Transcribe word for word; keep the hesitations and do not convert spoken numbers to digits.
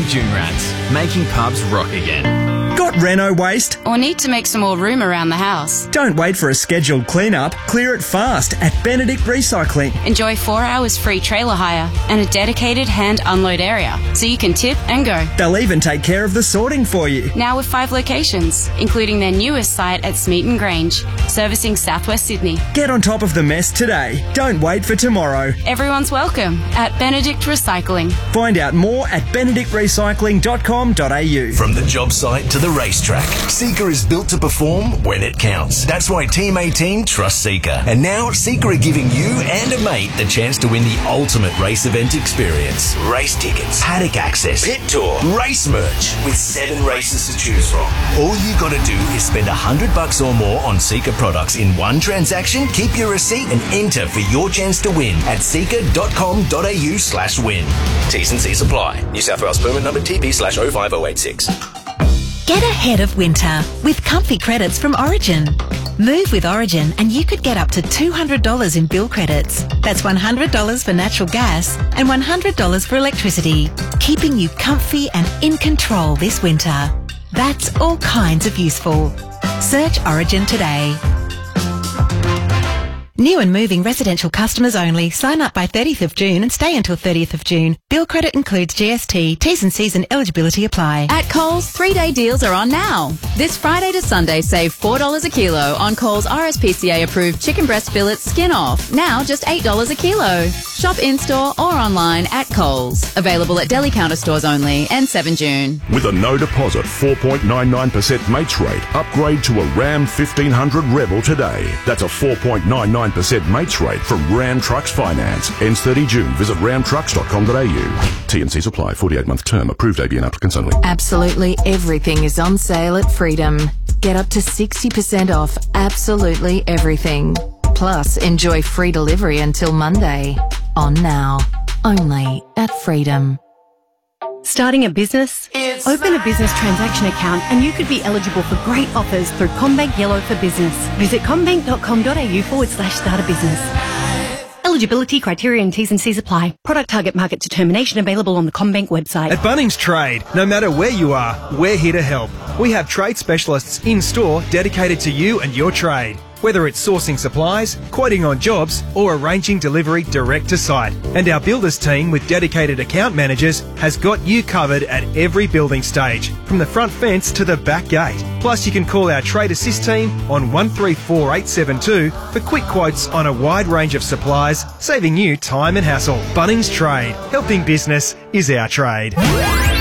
and Dune Rats, making pubs rock again. Got reno waste? Or need to make some more room around the house? Don't wait for a scheduled clean-up. Clear it fast at Benedict Recycling. Enjoy four hours free trailer hire and a dedicated hand unload area, so you can tip and go. They'll even take care of the sorting for you. Now with five locations, including their newest site at Smeaton Grange, servicing southwest Sydney. Get on top of the mess today. Don't wait for tomorrow. Everyone's welcome at Benedict Recycling. Find out more at benedict recycling dot com dot a u. From the job site to the racetrack, Seeker is built to perform when it counts. That's why Team eighteen trusts Seeker. And now Seeker are giving you and a mate the chance to win the ultimate race event experience. Race tickets, paddock access, pit tour, race merch, with seven races to choose from. All you gotta do is spend a hundred bucks or more on Seeker products in one transaction, keep your receipt and enter for your chance to win at seeker dot com dot a u slash win. T's and C's apply. New South Wales permit number T P slash oh five oh eight six. Get ahead of winter with comfy credits from Origin. Move with Origin and you could get up to two hundred dollars in bill credits. That's one hundred dollars for natural gas and one hundred dollars for electricity, keeping you comfy and in control this winter. That's all kinds of useful. Search Origin today. New and moving residential customers only. Sign up by thirtieth of June and stay until thirtieth of June. Bill credit includes G S T. T's and C's and eligibility apply. At Coles, three-day deals are on now. This Friday to Sunday, save four dollars a kilo on Coles R S P C A-approved chicken breast fillets skin off. Now just eight dollars a kilo. Shop in-store or online at Coles. Available at deli counter stores only and seven June. With a no deposit four point nine nine percent mates rate, upgrade to a Ram fifteen hundred Rebel today. That's a four point nine nine percent mates rate from Ram Trucks Finance. Ends thirty June. Visit ram trucks dot com dot a u. T and C's apply. forty-eight month term. Approved A B N applicants only. Absolutely everything is on sale at Freedom. Get up to sixty percent off absolutely everything. Plus, enjoy free delivery until Monday. On now. Only at Freedom. Starting a business? It's Open a business transaction account and you could be eligible for great offers through CommBank Yellow for Business. Visit commbank dot com dot a u forward slash start a business. Eligibility, criteria and T's and C's apply. Product target market determination available on the CommBank website. At Bunnings Trade, no matter where you are, we're here to help. We have trade specialists in-store dedicated to you and your trade. Whether it's sourcing supplies, quoting on jobs, or arranging delivery direct to site. And our builders team with dedicated account managers has got you covered at every building stage, from the front fence to the back gate. Plus you can call our Trade Assist team on one three four eight seven two for quick quotes on a wide range of supplies, saving you time and hassle. Bunnings Trade. Helping business is our trade.